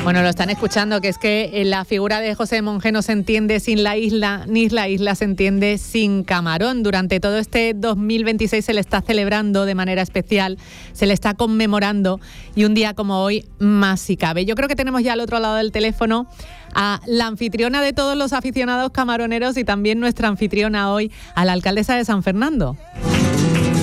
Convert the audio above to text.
Bueno, lo están escuchando, que es que la figura de José Monge no se entiende sin la isla, ni la isla se entiende sin Camarón. Durante todo este 2026 se le está celebrando de manera especial, se le está conmemorando, y un día como hoy más si cabe. Yo creo que tenemos ya al otro lado del teléfono a la anfitriona de todos los aficionados camaroneros y también nuestra anfitriona hoy, a la alcaldesa de San Fernando.